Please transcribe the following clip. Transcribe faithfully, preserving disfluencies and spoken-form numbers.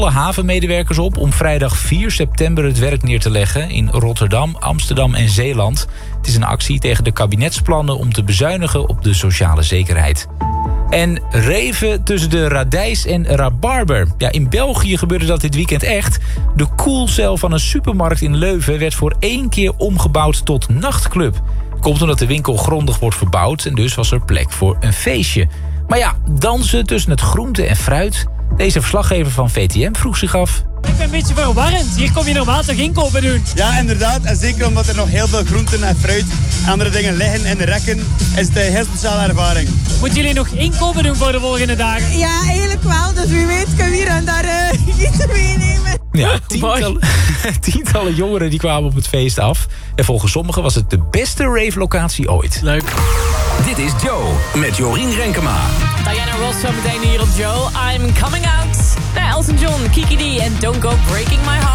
alle havenmedewerkers op om vrijdag vier september het werk neer te leggen in Rotterdam, Amsterdam en Zeeland. Het is een actie tegen de kabinetsplannen om te bezuinigen op de sociale zekerheid. En reven tussen de radijs en rabarber. Ja, in België gebeurde dat dit weekend echt. De koelcel van een supermarkt in Leuven werd voor één keer omgebouwd tot nachtclub. Komt omdat de winkel grondig wordt verbouwd en dus was er plek voor een feestje. Maar ja, dansen tussen het groente en fruit. Deze verslaggever van V T M vroeg zich af. Ik ben een beetje verwarrend. Hier kom je normaal toch inkopen doen? Ja, inderdaad. En zeker omdat er nog heel veel groenten en fruit en andere dingen liggen in de rekken, is het een heel speciale ervaring. Moeten jullie nog inkopen doen voor de volgende dagen? Ja, eigenlijk wel. Dus wie weet kunnen we hier en daar uh, iets meenemen. Ja, tientallen, tientallen jongeren die kwamen op het feest af. En volgens sommigen was het de beste rave-locatie ooit. Leuk. Dit is Joe met Jorien Renkema. Diana Ross zo meteen hier op Joe. I'm coming out. Naar Elton John, Kiki D en Don't Go Breaking My Heart.